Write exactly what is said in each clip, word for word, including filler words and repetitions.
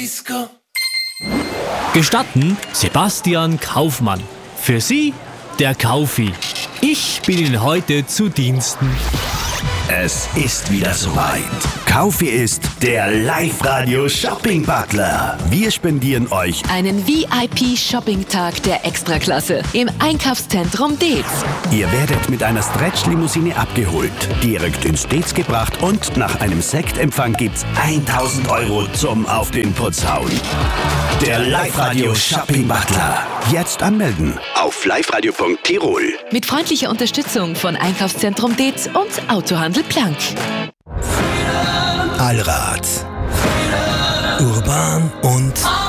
Disco. Gestatten Sebastian Kaufmann. Für Sie der Kaufi. Ich bin Ihnen heute zu Diensten. Es ist wieder soweit. Kaufi ist der Live-Radio-Shopping-Butler. Wir spendieren euch einen V I P-Shopping-Tag der Extraklasse im Einkaufszentrum Deetz. Ihr werdet mit einer Stretch-Limousine abgeholt, direkt ins Deetz gebracht und nach einem Sektempfang gibt's tausend Euro zum Auf den Putz hauen. Der Live-Radio-Shopping-Butler. Jetzt anmelden auf liveradio punkt tirol. Mit freundlicher Unterstützung von Einkaufszentrum Deetz und Autohandel Plank. Allrad, urban und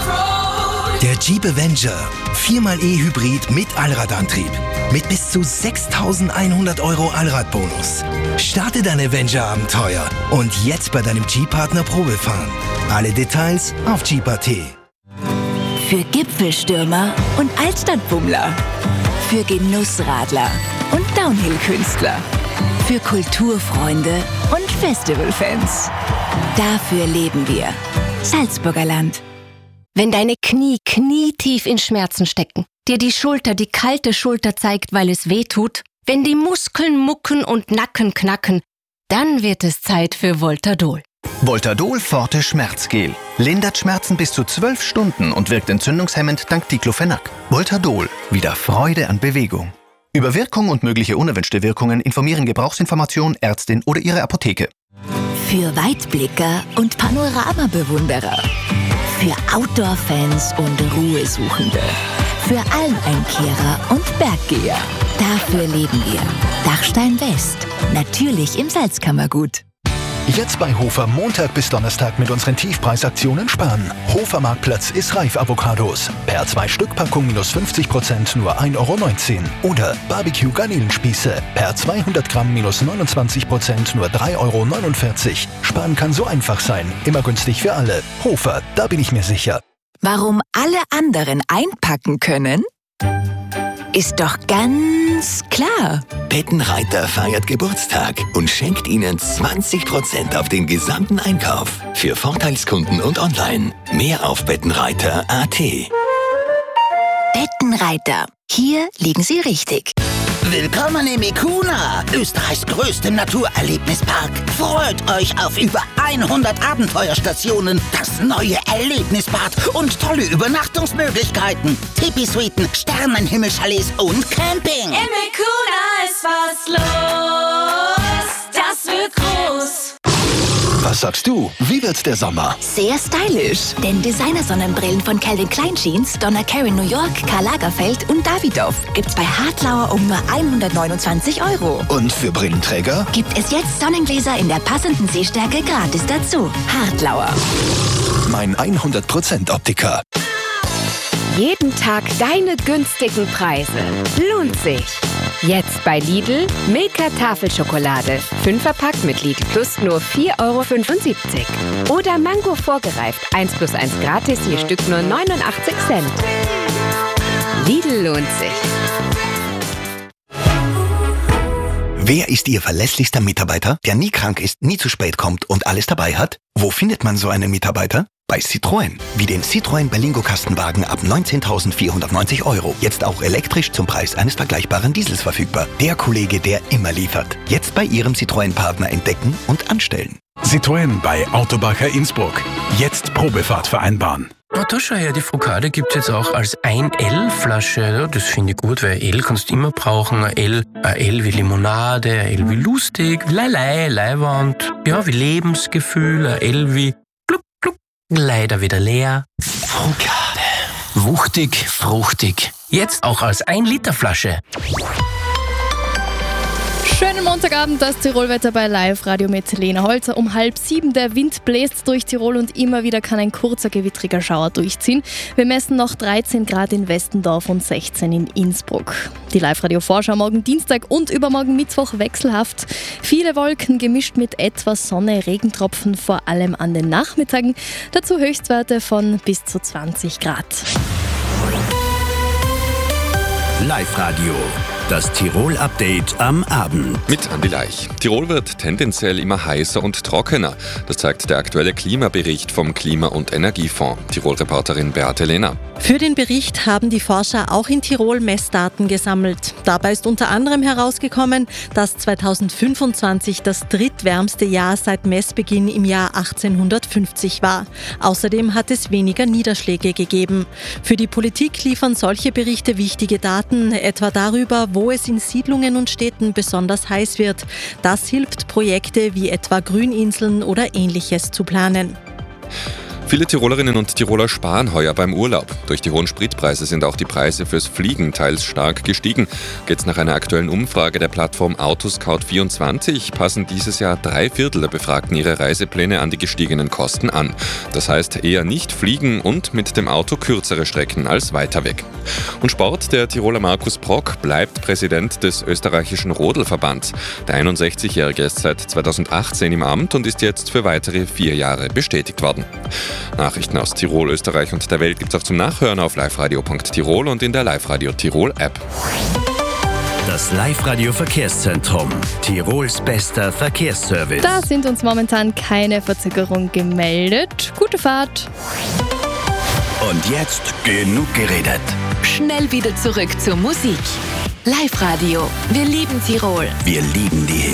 der Jeep Avenger. vier mal E-Hybrid mit Allradantrieb. Mit bis zu sechstausendeinhundert Euro Allradbonus. Starte dein Avenger-Abenteuer und jetzt bei deinem Jeep-Partner Probe fahren. Alle Details auf Jeep punkt at. Für Gipfelstürmer und Altstadtbummler. Für Genussradler und Downhill-Künstler. Für Kulturfreunde und Festivalfans. Dafür leben wir. Salzburger Land. Wenn deine Knie knietief in Schmerzen stecken, dir die Schulter die kalte Schulter zeigt, weil es weh tut, wenn die Muskeln mucken und Nacken knacken, dann wird es Zeit für Voltadol. Voltadol Forte Schmerzgel. Lindert Schmerzen bis zu zwölf Stunden und wirkt entzündungshemmend dank Diclofenac. Voltadol. Wieder Freude an Bewegung. Über Wirkung und mögliche unerwünschte Wirkungen informieren Gebrauchsinformation, Ärztin oder Ihre Apotheke. Für Weitblicker und Panoramabewunderer. Für Outdoor-Fans und Ruhesuchende. Für Almeinkehrer und Berggeher. Dafür leben wir. Dachstein West. Natürlich im Salzkammergut. Jetzt bei Hofer Montag bis Donnerstag mit unseren Tiefpreisaktionen sparen. Hofer Marktplatz ist reif Avocados. Per zwei Stück Packung minus fünfzig Prozent nur ein Euro neunzehn. Oder Barbecue Garnelenspieße. Per zweihundert Gramm minus neunundzwanzig Prozent nur drei Euro neunundvierzig. Sparen kann so einfach sein. Immer günstig für alle. Hofer, da bin ich mir sicher. Warum alle anderen einpacken können? Ist doch ganz klar. Bettenreiter feiert Geburtstag und schenkt Ihnen zwanzig Prozent auf den gesamten Einkauf. Für Vorteilskunden und online. Mehr auf bettenreiter punkt at. Bettenreiter. Hier liegen Sie richtig. Willkommen im Ikuna, Österreichs größtem Naturerlebnispark. Freut euch auf über hundert Abenteuerstationen, das neue Erlebnisbad und tolle Übernachtungsmöglichkeiten. Tipi-Suiten, Sternenhimmelchalets und Camping. Im Ikuna ist was los, das wird groß. Was sagst du? Wie wird's der Sommer? Sehr stylisch. Denn Designer-Sonnenbrillen von Calvin Klein Jeans, Donna Karan New York, Karl Lagerfeld und Davidoff gibt's bei Hartlauer um nur hundertneunundzwanzig Euro. Und für Brillenträger? Gibt es jetzt Sonnengläser in der passenden Sehstärke gratis dazu. Hartlauer. Mein hundert Prozent Optiker. Jeden Tag deine günstigen Preise. Lohnt sich. Jetzt bei Lidl Milka Tafelschokolade. Fünferpack mit Lidl Plus nur vier Euro fünfundsiebzig. Oder Mango vorgereift. eins plus eins gratis, je Stück nur neunundachtzig Cent. Lidl lohnt sich. Wer ist Ihr verlässlichster Mitarbeiter, der nie krank ist, nie zu spät kommt und alles dabei hat? Wo findet man so einen Mitarbeiter? Bei Citroën. Wie den Citroën Berlingo Kastenwagen ab neunzehntausendvierhundertneunzig Euro. Jetzt auch elektrisch zum Preis eines vergleichbaren Diesels verfügbar. Der Kollege, der immer liefert. Jetzt bei Ihrem Citroën-Partner entdecken und anstellen. Citroën bei Autobacher Innsbruck. Jetzt Probefahrt vereinbaren. Na, da schau her, die Focaccia gibt es jetzt auch als ein L-Flasche. Ja, das finde ich gut, weil L kannst du immer brauchen. Ein L, ein L wie Limonade, ein L wie lustig, Leilei, Leiwand, ja, wie Lebensgefühl, ein L wie gluck, gluck, leider wieder leer. Focaccia. Wuchtig, fruchtig. Jetzt auch als ein Liter Flasche. Schönen Montagabend, das Tirolwetter bei Live Radio mit Lena Holzer. Um halb sieben, der Wind bläst durch Tirol und immer wieder kann ein kurzer gewittriger Schauer durchziehen. Wir messen noch dreizehn Grad in Westendorf und sechzehn in Innsbruck. Die Live Radio Vorschau morgen Dienstag und übermorgen Mittwoch wechselhaft. Viele Wolken gemischt mit etwas Sonne, Regentropfen vor allem an den Nachmittagen. Dazu Höchstwerte von bis zu zwanzig Grad. Live Radio. Das Tirol-Update am Abend. Mit Andi Leich. Tirol wird tendenziell immer heißer und trockener. Das zeigt der aktuelle Klimabericht vom Klima- und Energiefonds. Tirol-Reporterin Beate Lehner. Für den Bericht haben die Forscher auch in Tirol Messdaten gesammelt. Dabei ist unter anderem herausgekommen, dass zweitausendfünfundzwanzig das drittwärmste Jahr seit Messbeginn im Jahr achtzehnhundertfünfzig war. Außerdem hat es weniger Niederschläge gegeben. Für die Politik liefern solche Berichte wichtige Daten, etwa darüber, wo es in Siedlungen und Städten besonders heiß wird. Das hilft, Projekte wie etwa Grüninseln oder Ähnliches zu planen. Viele Tirolerinnen und Tiroler sparen heuer beim Urlaub. Durch die hohen Spritpreise sind auch die Preise fürs Fliegen teils stark gestiegen. Geht's nach einer aktuellen Umfrage der Plattform Autoscout vierundzwanzig, passen dieses Jahr drei Viertel der Befragten ihre Reisepläne an die gestiegenen Kosten an. Das heißt eher nicht fliegen und mit dem Auto kürzere Strecken als weiter weg. Und Sport, der Tiroler Markus Brock bleibt Präsident des österreichischen Rodelverbands. Der einundsechzigjährige ist seit zweitausendachtzehn im Amt und ist jetzt für weitere vier Jahre bestätigt worden. Nachrichten aus Tirol, Österreich und der Welt gibt's auch zum Nachhören auf liveradio punkt tirol und in der Live-Radio Tirol App. Das Live-Radio Verkehrszentrum. Tirols bester Verkehrsservice. Da sind uns momentan keine Verzögerungen gemeldet. Gute Fahrt. Und jetzt genug geredet. Schnell wieder zurück zur Musik. Live-Radio. Wir lieben Tirol. Wir lieben die Hits.